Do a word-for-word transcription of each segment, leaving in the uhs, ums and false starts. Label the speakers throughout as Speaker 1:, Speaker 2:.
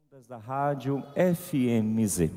Speaker 1: Da Rádio F M Z.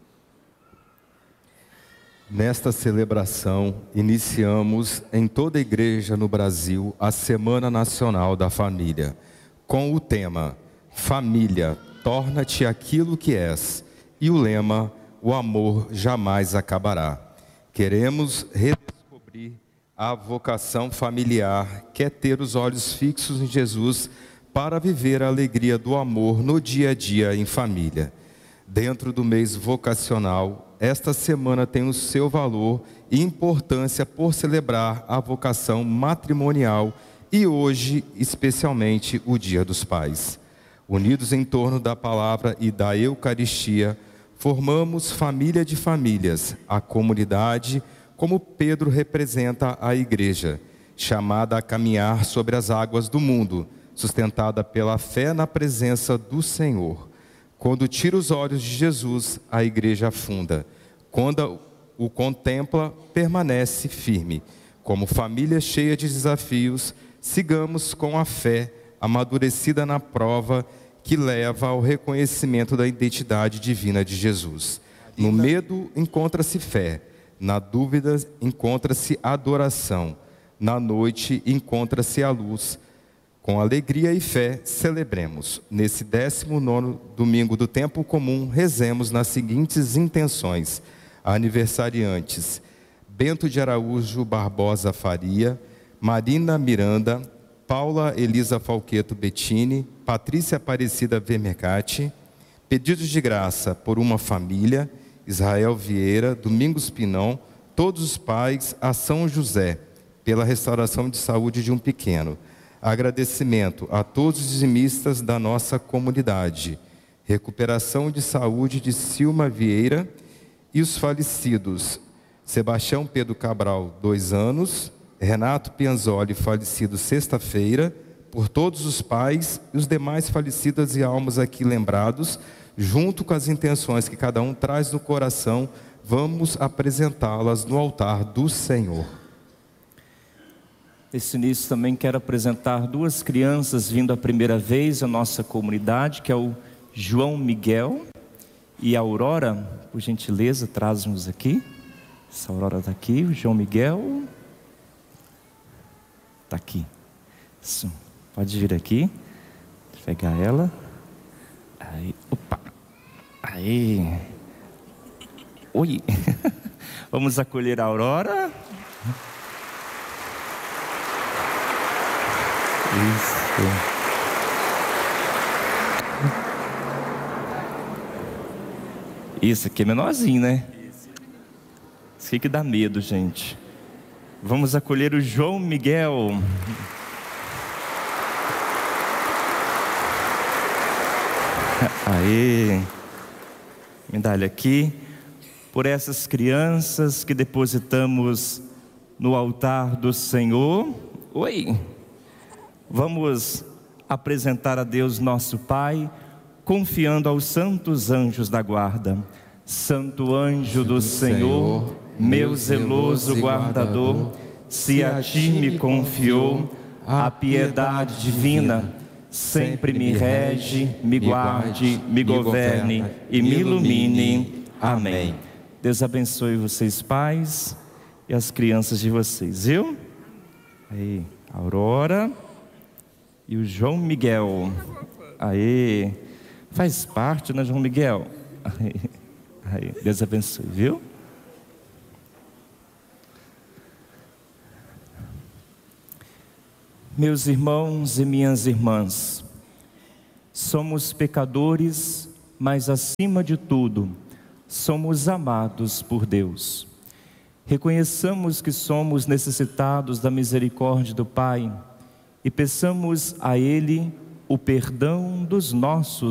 Speaker 2: Nesta celebração, iniciamos em toda a igreja no Brasil a Semana Nacional da Família, com o tema Família, torna-te aquilo que és, e o lema, o amor jamais acabará. Queremos redescobrir a vocação familiar, que é ter os olhos fixos em Jesus para viver a alegria do amor no dia a dia em família. Dentro do mês vocacional, esta semana tem o seu valor e importância por celebrar a vocação matrimonial e hoje, especialmente, o Dia dos Pais. Unidos em torno da palavra e da Eucaristia, formamos família de famílias, a comunidade, como Pedro representa a igreja, chamada a caminhar sobre as águas do mundo, sustentada pela fé na presença do Senhor. Quando tira os olhos de Jesus, a igreja afunda. Quando o contempla, permanece firme. Como família cheia de desafios, sigamos com a fé amadurecida na prova que leva ao reconhecimento da identidade divina de Jesus. No medo encontra-se fé, na dúvida encontra-se adoração, na noite encontra-se a luz. Com alegria e fé, celebremos. Nesse décimo nono domingo do tempo comum, rezemos nas seguintes intenções. Aniversariantes: Bento de Araújo Barbosa Faria, Marina Miranda, Paula Elisa Falqueto Bettini, Patrícia Aparecida Vermercati. Pedidos de graça por uma família: Israel Vieira, Domingos Pinão, todos os pais, a São José, pela restauração de saúde de um pequeno. Agradecimento a todos os dizimistas da nossa comunidade. Recuperação de saúde de Silma Vieira e os falecidos: Sebastião Pedro Cabral, dois anos, Renato Pianzoli, falecido sexta-feira, por todos os pais e os demais falecidas e almas aqui lembrados, junto com as intenções que cada um traz no coração, vamos apresentá-las no altar do Senhor.
Speaker 1: Nesse início também quero apresentar duas crianças vindo a primeira vez à nossa comunidade, que é o João Miguel e a Aurora. Por gentileza, traz-nos aqui. Essa Aurora está aqui, o João Miguel está aqui. Isso. Pode vir aqui, vou pegar ela. Aí, opa, aí, oi. Vamos acolher a Aurora. Isso. Isso aqui é menorzinho, né? Isso aqui que dá medo, gente. Vamos acolher o João Miguel. Aê. Medalha aqui. Por essas crianças que depositamos no altar do Senhor. Oi. Vamos apresentar a Deus nosso Pai, confiando aos santos anjos da guarda. Santo anjo do Senhor, meu zeloso guardador, se a ti me confiou a piedade divina, sempre me rege, me guarde, me governe e me ilumine. Amém. Deus abençoe vocês, pais, e as crianças de vocês, viu? Aí, Aurora e o João Miguel. Aí, faz parte, né, João Miguel? Aí, aí, Deus abençoe, viu? Meus irmãos e minhas irmãs, somos pecadores, mas acima de tudo, somos amados por Deus. Reconheçamos que somos necessitados da misericórdia do Pai e peçamos a Ele o perdão dos nossos